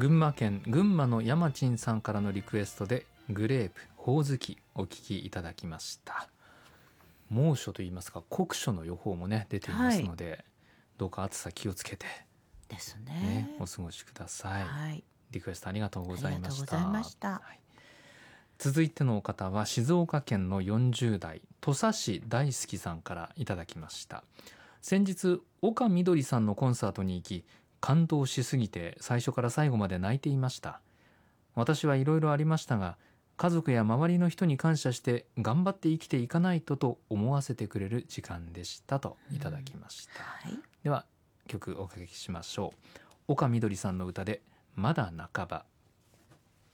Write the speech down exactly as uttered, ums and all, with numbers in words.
群馬県群馬の山珍さんからのリクエストでグレープほおずきお聞きいただきました。猛暑といいますか酷暑の予報もね出ていますので、はい、どうか暑さ気をつけてですね、 ね、お過ごしください、はい、リクエストありがとうございました。はい、続いての方は静岡県のよんじゅう代土佐市大好きさんからいただきました。先日岡みどりさんのコンサートに行き感動しすぎて最初から最後まで泣いていました。私はいろいろありましたが家族や周りの人に感謝して頑張って生きていかないとと思わせてくれる時間でしたといただきました、はい、では曲おかけしましょう。岡みどりさんの歌でまだ半ば。